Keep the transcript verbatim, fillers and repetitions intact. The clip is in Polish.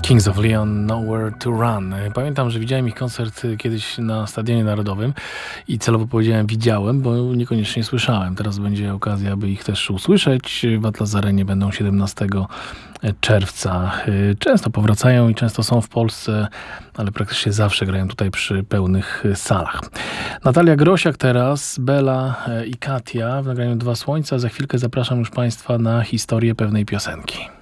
Kings of Leon, Nowhere to Run. Pamiętam, że widziałem ich koncert kiedyś na Stadionie Narodowym i celowo powiedziałem widziałem, bo niekoniecznie słyszałem. Teraz będzie okazja, aby ich też usłyszeć. W Atlas Arenie będą siedemnastego czerwca. Często powracają i często są w Polsce, ale praktycznie zawsze grają tutaj przy pełnych salach. Natalia Grosiak teraz, Bela i Katia w nagraniu Dwa Słońca. Za chwilkę zapraszam już Państwa na historię pewnej piosenki.